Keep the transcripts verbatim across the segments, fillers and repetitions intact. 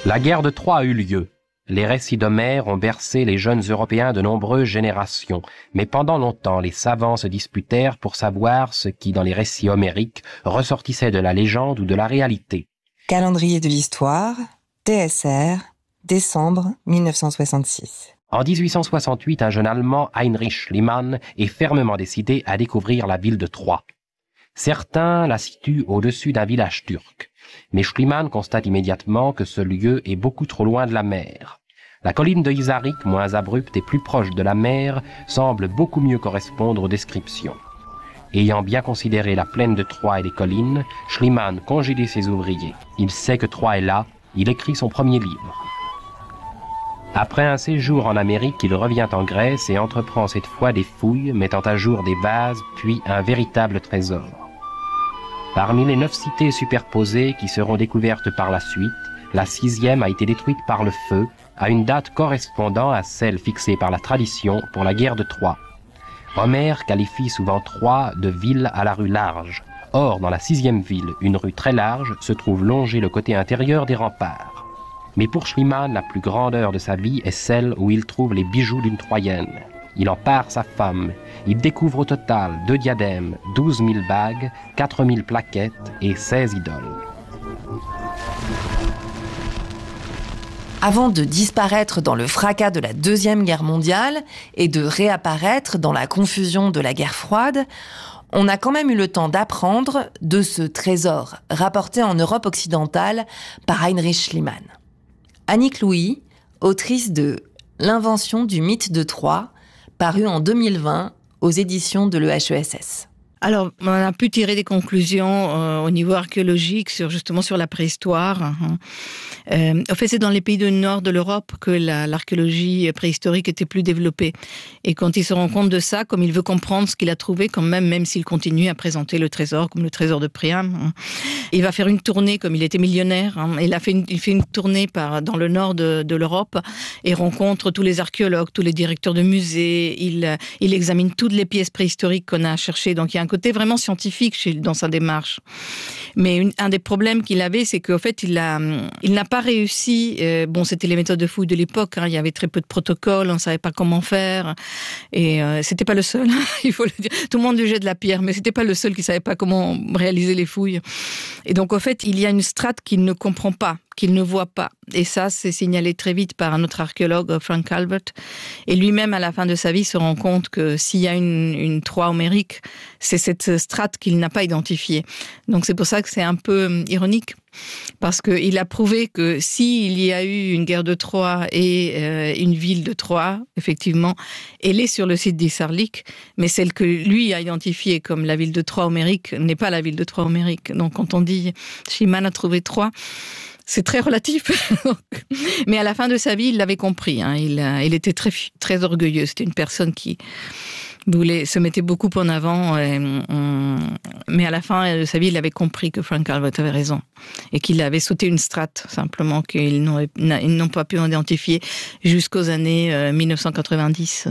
La guerre de Troie a eu lieu. Les récits d'Homère ont bercé les jeunes Européens de nombreuses générations, mais pendant longtemps les savants se disputèrent pour savoir ce qui, dans les récits homériques, ressortissait de la légende ou de la réalité. Calendrier de l'histoire, T S R, décembre mille neuf cent soixante-six. En dix-huit cent soixante-huit, un jeune Allemand, Heinrich Schliemann, est fermement décidé à découvrir la ville de Troie. Certains la situent au-dessus d'un village turc, mais Schliemann constate immédiatement que ce lieu est beaucoup trop loin de la mer. La colline de Isaric, moins abrupte et plus proche de la mer, semble beaucoup mieux correspondre aux descriptions. Ayant bien considéré la plaine de Troie et les collines, Schliemann congédie ses ouvriers. Il sait que Troie est là, il écrit son premier livre. Après un séjour en Amérique, il revient en Grèce et entreprend cette fois des fouilles, mettant à jour des vases, puis un véritable trésor. Parmi les neuf cités superposées qui seront découvertes par la suite, la sixième a été détruite par le feu, à une date correspondant à celle fixée par la tradition pour la guerre de Troie. Homère qualifie souvent Troie de ville à la rue large. Or, dans la sixième ville, une rue très large se trouve longer le côté intérieur des remparts. Mais pour Schliemann, la plus grande heure de sa vie est celle où il trouve les bijoux d'une Troyenne. Il en pare sa femme. Il découvre au total deux diadèmes, douze mille bagues, quatre mille plaquettes et seize idoles. Avant de disparaître dans le fracas de la Deuxième Guerre mondiale et de réapparaître dans la confusion de la guerre froide, on a quand même eu le temps d'apprendre de ce trésor rapporté en Europe occidentale par Heinrich Schliemann. Annick Louis, autrice de L'invention du mythe de Troie, paru en deux mille vingt aux éditions de l'E H E S S. Alors, on a pu tirer des conclusions euh, au niveau archéologique, sur, justement sur la préhistoire. Hein. Euh, en fait, c'est dans les pays du nord de l'Europe que la, l'archéologie préhistorique était plus développée. Et quand il se rend compte de ça, comme il veut comprendre ce qu'il a trouvé, quand même, même s'il continue à présenter le trésor, comme le trésor de Priam, hein, il va faire une tournée, comme il était millionnaire. Hein, il, a fait une, il fait une tournée par, dans le nord de, de l'Europe et rencontre tous les archéologues, tous les directeurs de musées. Il, il examine toutes les pièces préhistoriques qu'on a cherchées. Donc, il y a un côté vraiment scientifique chez, dans sa démarche. Mais une, un des problèmes qu'il avait, c'est qu'en fait, il, a, il n'a pas réussi. Euh, bon, c'était les méthodes de fouille de l'époque. Hein, il y avait très peu de protocoles, on ne savait pas comment faire. Et euh, c'était pas le seul, il faut le dire. Tout le monde lui jette de la pierre, mais c'était pas le seul qui savait pas comment réaliser les fouilles. Et donc, en fait, il y a une strate qu'il ne comprend pas, qu'il ne voit pas. Et ça, c'est signalé très vite par un autre archéologue, Frank Calvert. Et lui-même, à la fin de sa vie, se rend compte que s'il y a une, une Troie homérique, c'est cette strate qu'il n'a pas identifiée. Donc c'est pour ça que c'est un peu ironique, parce qu'il a prouvé que s'il y a eu une guerre de Troie et euh, une ville de Troie, effectivement, elle est sur le site d'Isarlik, mais celle que lui a identifiée comme la ville de Troie homérique n'est pas la ville de Troie homérique. Donc quand on dit Schliemann a trouvé Troie, c'est très relatif. Mais à la fin de sa vie, il l'avait compris. Hein. Il, il était très, très orgueilleux. C'était une personne qui voulait, se mettait beaucoup en avant. Et, on, mais à la fin de sa vie, il avait compris que Frank Calvert avait raison. Et qu'il avait sauté une strate, simplement, qu'ils n'ont, ils n'ont pas pu identifier jusqu'aux années euh, mille neuf cent quatre-vingt-dix.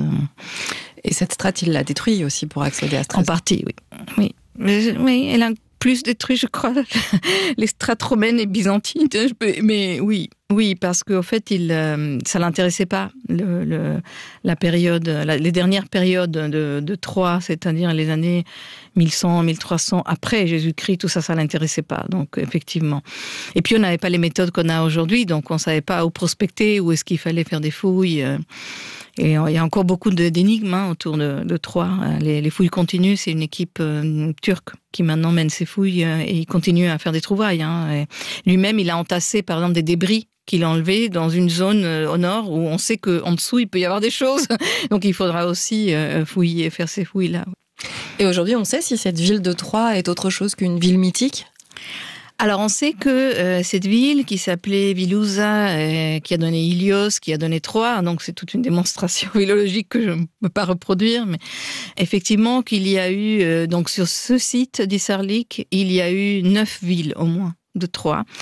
Et cette strate, il l'a détruite aussi pour accéder à ce trésor. En partie, oui. Oui, mais, oui elle a plus détruit, je crois, les strates romaines et byzantines. Mais oui, oui, parce qu'en fait, il, euh, ça l'intéressait pas, le, le, la période, la, les dernières périodes de, de Troie, c'est-à-dire les années mille cent, mille trois cents, après Jésus-Christ, tout ça, ça l'intéressait pas. Donc, effectivement. Et puis, on n'avait pas les méthodes qu'on a aujourd'hui, donc on savait pas où prospecter, où est-ce qu'il fallait faire des fouilles. Euh, Et il y a encore beaucoup d'énigmes hein, autour de, de Troie. Les, les fouilles continuent, c'est une équipe euh, turque qui maintenant mène ses fouilles euh, et il continue à faire des trouvailles. Hein. Et lui-même, il a entassé par exemple des débris qu'il a enlevés dans une zone euh, au nord où on sait qu'en dessous, il peut y avoir des choses. Donc il faudra aussi euh, fouiller, faire ces fouilles-là. Et aujourd'hui, on sait si cette ville de Troie est autre chose qu'une ville mythique ? Alors, on sait que euh, cette ville qui s'appelait Vilusa, euh, qui a donné Ilios, qui a donné Troie, donc c'est toute une démonstration philologique que je ne peux pas reproduire, mais effectivement qu'il y a eu, euh, donc sur ce site d'Isarlik, il y a eu neuf villes au moins de Troie.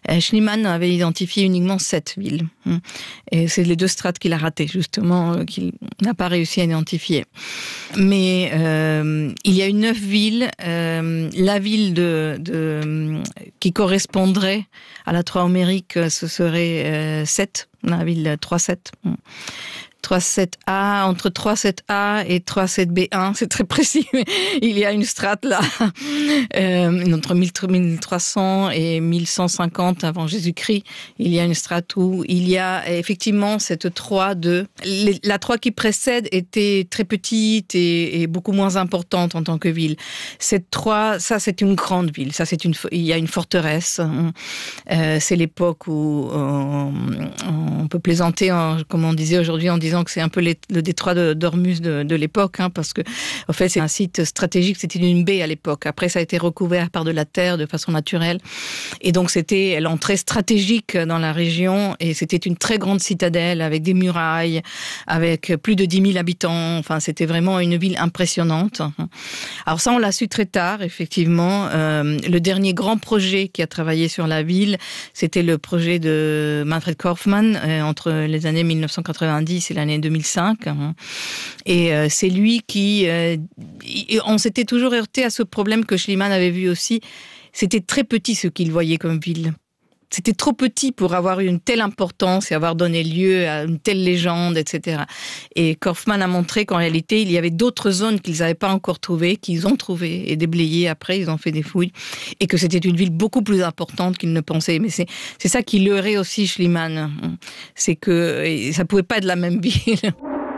Euh, Schliemann avait identifié uniquement sept villes. Et c'est les deux strates qu'il a ratées, justement, euh, qu'il n'a pas réussi à identifier. Mais euh, il y a eu neuf villes. Euh, la ville de, de, qui correspondrait à la Trois-Amériques, ce serait euh, sept, la ville trois sept. trois sept A, entre trois sept A et trois sept B un, c'est très précis, mais il y a une strate là, euh, entre mille trois cents et mille cent cinquante avant Jésus-Christ, il y a une strate où il y a effectivement cette Troie de... La Troie qui précède était très petite et, et beaucoup moins importante en tant que ville. Cette Troie, ça c'est une grande ville, ça c'est une, il y a une forteresse, euh, c'est l'époque où on, on peut plaisanter, en, comme on disait aujourd'hui, en disant que c'est un peu les, le détroit de, d'Ormuz de, de l'époque, hein, parce que en fait c'est un site stratégique, c'était une baie à l'époque. Après ça a été recouvert par de la terre de façon naturelle, et donc c'était l'entrée stratégique dans la région, et c'était une très grande citadelle avec des murailles, avec plus de dix mille habitants. Enfin, c'était vraiment une ville impressionnante. Alors ça, on l'a su très tard, effectivement. Euh, le dernier grand projet qui a travaillé sur la ville, c'était le projet de Manfred Kaufmann euh, entre les années mille neuf cent quatre-vingt-dix et l'année deux mille cinq. Et euh, c'est lui qui... Euh, on s'était toujours heurté à ce problème que Schliemann avait vu aussi. C'était très petit ce qu'il voyait comme ville. C'était trop petit pour avoir eu une telle importance et avoir donné lieu à une telle légende, et cetera. Et Kaufmann a montré qu'en réalité, il y avait d'autres zones qu'ils n'avaient pas encore trouvées, qu'ils ont trouvées et déblayées après, ils ont fait des fouilles, et que c'était une ville beaucoup plus importante qu'ils ne pensaient. Mais c'est, c'est ça qui leurrait aussi Schliemann. C'est que ça ne pouvait pas être la même ville.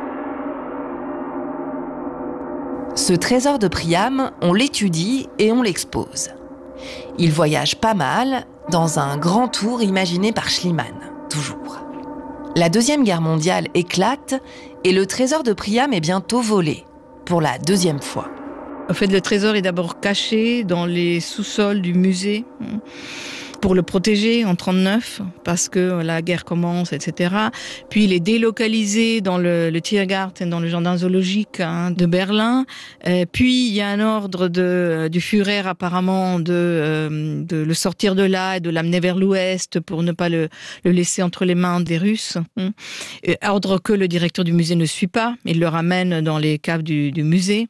Ce trésor de Priam, on l'étudie et on l'expose. Il voyage pas mal dans un grand tour imaginé par Schliemann, toujours. La Deuxième Guerre mondiale éclate et le trésor de Priam est bientôt volé, pour la deuxième fois. En fait, le trésor est d'abord caché dans les sous-sols du musée pour le protéger en trente-neuf, parce que la guerre commence, et cetera. Puis il est délocalisé dans le, le Tiergarten, dans le jardin zoologique hein, de Berlin. Euh, puis il y a un ordre de, du Führer apparemment de, euh, de le sortir de là et de l'amener vers l'ouest pour ne pas le, le laisser entre les mains des Russes. Hein. Ordre que le directeur du musée ne suit pas. Il le ramène dans les caves du, du musée.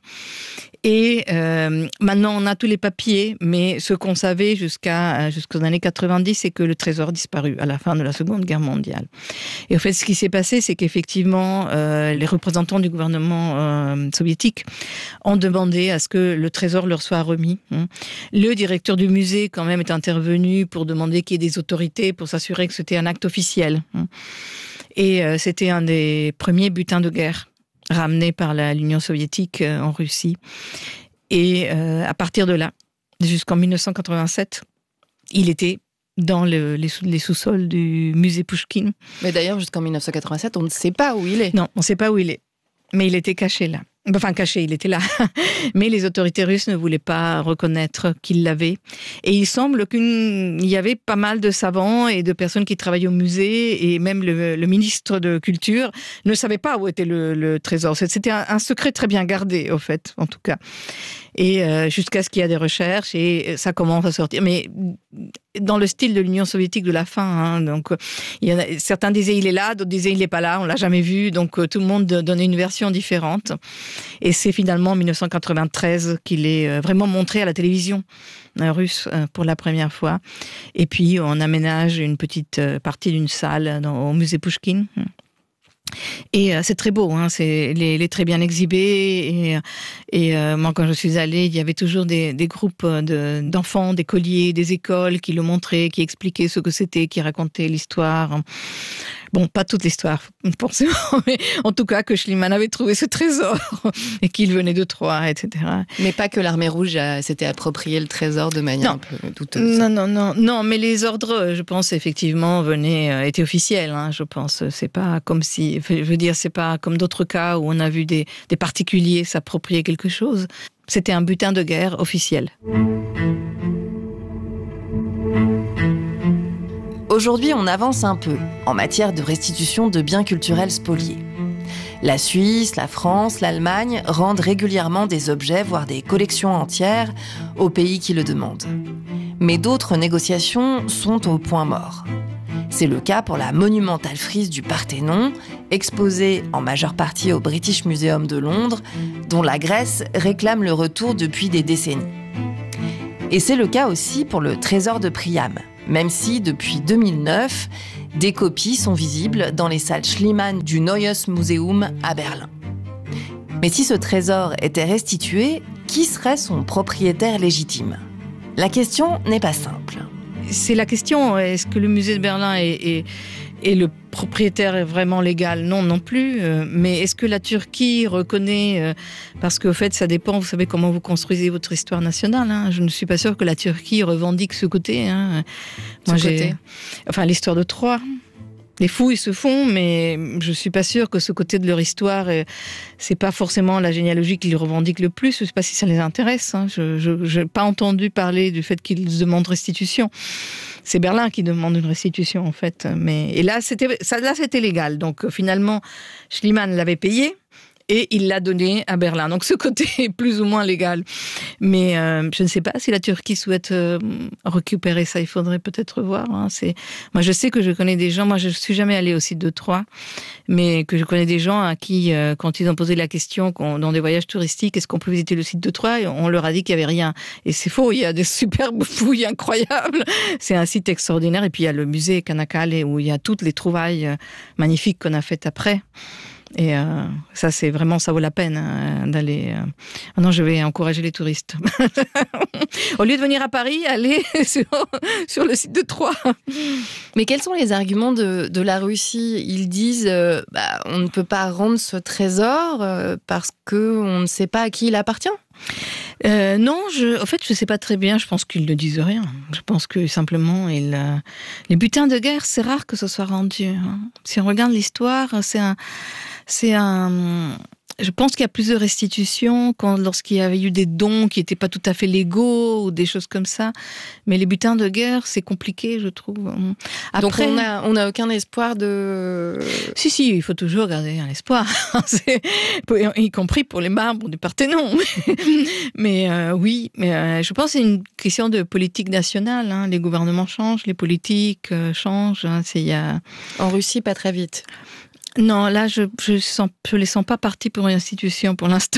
Et euh, maintenant, on a tous les papiers, mais ce qu'on savait jusqu'à jusqu'aux années quatre-vingt-dix, c'est que le trésor disparu à la fin de la Seconde Guerre mondiale. Et en fait, ce qui s'est passé, c'est qu'effectivement, euh, les représentants du gouvernement euh, soviétique ont demandé à ce que le trésor leur soit remis. Hein. Le directeur du musée, quand même, est intervenu pour demander qu'il y ait des autorités pour s'assurer que c'était un acte officiel. Hein. Et euh, c'était un des premiers butins de guerre ramené par la, l'Union soviétique euh, en Russie. Et euh, à partir de là, jusqu'en mille neuf cent quatre-vingt-sept, il était dans le, les, sous, les sous-sols du musée Pouchkine. Mais d'ailleurs, jusqu'en mille neuf cent quatre-vingt-sept, on ne sait pas où il est. Non, on ne sait pas où il est. Mais il était caché là. Enfin, caché, il était là. Mais les autorités russes ne voulaient pas reconnaître qu'il l'avait. Et il semble qu'il y avait pas mal de savants et de personnes qui travaillaient au musée, et même le, le ministre de Culture ne savait pas où était le, le trésor. C'était un, un secret très bien gardé, au fait, en tout cas. Et euh, jusqu'à ce qu'il y ait des recherches, et ça commence à sortir. Mais dans le style de l'Union soviétique de la fin. Hein, donc, il y en a, certains disaient il est là, d'autres disaient il n'est pas là, on l'a jamais vu. Donc, tout le monde donnait une version différente. Et c'est finalement en mille neuf cent quatre-vingt-treize qu'il est vraiment montré à la télévision russe pour la première fois. Et puis, on aménage une petite partie d'une salle dans, au musée Pouchkine. Et euh, c'est très beau, hein, c'est, il est très bien exhibé. Et, et euh, moi, quand je suis allée, il y avait toujours des, des groupes de, d'enfants, d'écoliers, des écoles qui le montraient, qui expliquaient ce que c'était, qui racontaient l'histoire. Bon, pas toute l'histoire, forcément, mais en tout cas que Schliemann avait trouvé ce trésor et qu'il venait de Troie, et cetera. Mais pas que l'armée rouge a, s'était approprié le trésor de manière non. un peu douteuse. Non, non, non, non, mais les ordres, je pense, effectivement, venaient, étaient officiels, hein, je pense. C'est pas comme si, je veux dire, c'est pas comme d'autres cas où on a vu des, des particuliers s'approprier quelque chose. C'était un butin de guerre officiel. Aujourd'hui, on avance un peu en matière de restitution de biens culturels spoliés. La Suisse, la France, l'Allemagne rendent régulièrement des objets, voire des collections entières, aux pays qui le demandent. Mais d'autres négociations sont au point mort. C'est le cas pour la monumentale frise du Parthénon, exposée en majeure partie au British Museum de Londres, dont la Grèce réclame le retour depuis des décennies. Et c'est le cas aussi pour le trésor de Priam, même si, depuis deux mille neuf, des copies sont visibles dans les salles Schliemann du Neues Museum à Berlin. Mais si ce trésor était restitué, qui serait son propriétaire légitime ? La question n'est pas simple. C'est la question, est-ce que le musée de Berlin est, est, est le propriétaire est vraiment légal ? Non, non plus. Mais est-ce que la Turquie reconnaît, parce qu'au fait, ça dépend, vous savez comment vous construisez votre histoire nationale. Hein. Je ne suis pas sûre que la Turquie revendique ce côté. Hein. Moi, ce j'ai, côté enfin, l'histoire de Troie. Les fouilles se font, mais je suis pas sûre que ce côté de leur histoire, c'est pas forcément la généalogie qu'ils revendiquent le plus. Je sais pas si ça les intéresse. Hein. Je n'ai pas entendu parler du fait qu'ils demandent restitution. C'est Berlin qui demande une restitution, en fait. Mais, et là, c'était, ça, là, c'était légal. Donc, finalement, Schliemann l'avait payé. Et il l'a donné à Berlin. Donc ce côté est plus ou moins légal. Mais euh, je ne sais pas si la Turquie souhaite euh, récupérer ça. Il faudrait peut-être voir. Hein. C'est... Moi, je sais que je connais des gens. Moi, je ne suis jamais allée au site de Troyes. Mais que je connais des gens à qui, euh, quand ils ont posé la question dans des voyages touristiques, est-ce qu'on peut visiter le site de Troyes ? On leur a dit qu'il n'y avait rien. Et c'est faux. Il y a des superbes fouilles incroyables. C'est un site extraordinaire. Et puis il y a le musée Çanakkale où il y a toutes les trouvailles magnifiques qu'on a faites après. Et euh, ça, c'est vraiment, ça vaut la peine hein, d'aller. Euh... Maintenant, je vais encourager les touristes. Au lieu de venir à Paris, allez sur, sur le site de Troyes. Mais quels sont les arguments de, de la Russie ? Ils disent euh, bah, on ne peut pas rendre ce trésor euh, parce qu'on ne sait pas à qui il appartient. Euh, non, je, en fait, je ne sais pas très bien. Je pense qu'ils ne disent rien. Je pense que simplement, ils, euh, les butins de guerre, c'est rare que ce soit rendu. Hein. Si on regarde l'histoire, c'est un, c'est un. Je pense qu'il y a plus de restitutions quand, lorsqu'il y avait eu des dons qui n'étaient pas tout à fait légaux ou des choses comme ça. Mais les butins de guerre, c'est compliqué, je trouve. Après, donc on n'a on a aucun espoir de... Si, si, il faut toujours garder un espoir. C'est... Y compris pour les marbres du Parthénon. Mais euh, oui, mais, euh, je pense que c'est une question de politique nationale. Hein. Les gouvernements changent, les politiques euh, changent. Hein. C'est, y a... En Russie, pas très vite. Non, là, je je sens, je les sens pas partis pour une institution pour l'instant.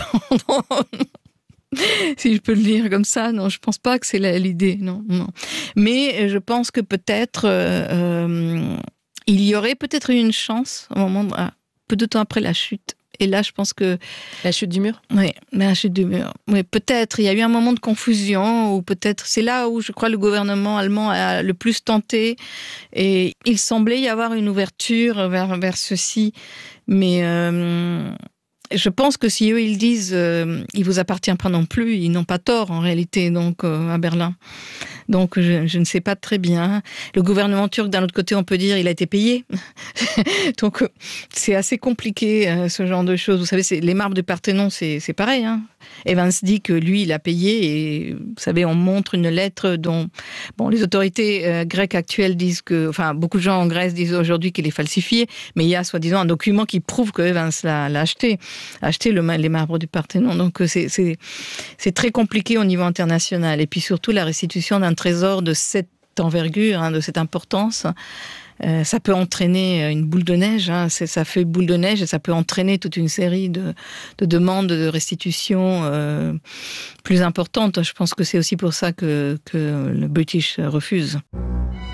Si je peux le dire comme ça, non, je pense pas que c'est la, l'idée, non, non. Mais je pense que peut-être euh, euh, il y aurait peut-être une chance au moment, de, peu de temps après la chute. Et là, je pense que... La chute du mur ? Oui, la chute du mur. Oui, peut-être. Il y a eu un moment de confusion, ou peut-être... C'est là où, je crois, le gouvernement allemand a le plus tenté. Et il semblait y avoir une ouverture vers, vers ceci. Mais euh, je pense que si eux, ils disent euh, « il vous appartient pas non plus », ils n'ont pas tort, en réalité, donc, euh, à Berlin. Donc, je, je ne sais pas très bien. Le gouvernement turc, d'un autre côté, on peut dire, il a été payé. Donc, c'est assez compliqué, euh, ce genre de choses. Vous savez, c'est, les marbres du Parthénon, c'est, c'est pareil. Hein. Evans dit que lui, il a payé. Et, vous savez, on montre une lettre dont... Bon, les autorités euh, grecques actuelles disent que... Enfin, beaucoup de gens en Grèce disent aujourd'hui qu'elle est falsifiée. Mais il y a, soi-disant, un document qui prouve que Evans l'a, l'a acheté. A acheté le, les marbres du Parthénon. Donc, c'est, c'est, c'est très compliqué au niveau international. Et puis, surtout, la restitution d'un trésor de cette envergure, hein, de cette importance, euh, ça peut entraîner une boule de neige, hein, c'est, ça fait boule de neige et ça peut entraîner toute une série de, de demandes de restitution euh, plus importantes. Je pense que c'est aussi pour ça que, que le British refuse.